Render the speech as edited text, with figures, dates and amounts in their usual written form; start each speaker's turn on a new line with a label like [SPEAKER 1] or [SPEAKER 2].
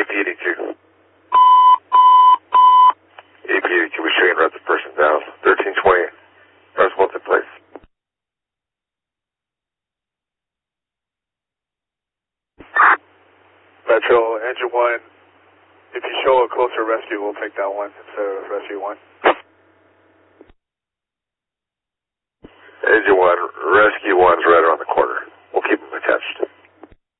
[SPEAKER 1] AP82. AP82 was showing route the person down. 1320. Response in place.
[SPEAKER 2] Metro, engine 1. If you show a closer rescue, we'll take that one instead of rescue 1.
[SPEAKER 1] Engine 1, rescue 1's right around the corner. We'll keep them attached.